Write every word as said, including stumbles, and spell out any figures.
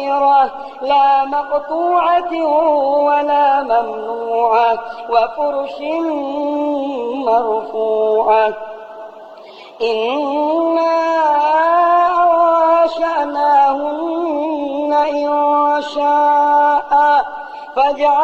لا مقطوعة ولا ممنوعة وفرش مرفوعة إنا أنشأناهن إن شاء فجعل